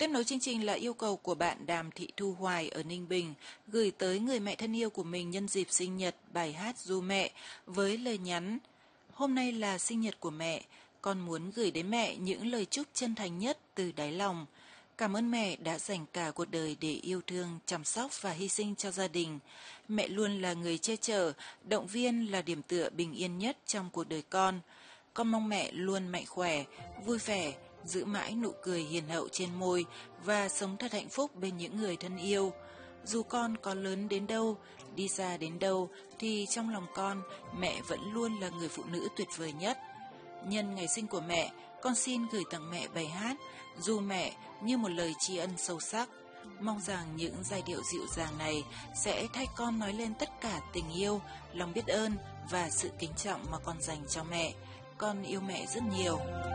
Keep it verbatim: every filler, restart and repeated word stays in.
Tiếp nối chương trình là yêu cầu của bạn Đàm Thị Thu Hoài ở Ninh Bình gửi tới người mẹ thân yêu của mình nhân dịp sinh nhật bài hát Ru Mẹ với lời nhắn: hôm nay là sinh nhật của mẹ, con muốn gửi đến mẹ những lời chúc chân thành nhất từ đáy lòng. Cảm ơn mẹ đã dành cả cuộc đời để yêu thương, chăm sóc và hy sinh cho gia đình. Mẹ luôn là người che chở, động viên, là điểm tựa bình yên nhất trong cuộc đời con. Con mong mẹ luôn mạnh khỏe, vui vẻ, giữ mãi nụ cười hiền hậu trên môi và sống thật hạnh phúc bên những người thân yêu. Dù con có lớn đến đâu, đi xa đến đâu, thì trong lòng con, mẹ vẫn luôn là người phụ nữ tuyệt vời nhất. Nhân ngày sinh của mẹ, con xin gửi tặng mẹ bài hát Ru Mẹ như một lời tri ân sâu sắc. Mong rằng những giai điệu dịu dàng này sẽ thay con nói lên tất cả tình yêu, lòng biết ơn và sự kính trọng mà con dành cho mẹ. Con yêu mẹ rất nhiều.